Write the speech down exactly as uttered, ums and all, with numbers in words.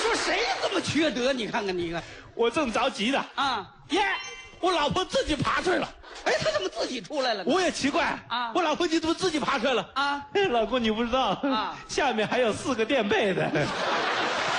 说谁这么缺德？你看看你看， 我正着急呢。 啊， 耶，我老婆自己爬出来了。 哎，他怎么自己出来了呢？ 我也奇怪啊我老婆你怎么自己爬出来了？ 啊， 老公你不知道啊下面还有四个垫背的。